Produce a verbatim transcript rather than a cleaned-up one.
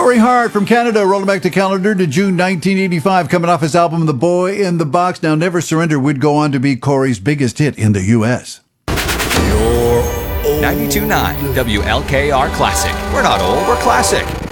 Corey Hart from Canada, rolling back the calendar to June nineteen eighty-five, coming off his album The Boy in the Box. Now, Never Surrender would go on to be Corey's biggest hit in the U S ninety-two point nine W L K R Classic. We're not old, we're classic.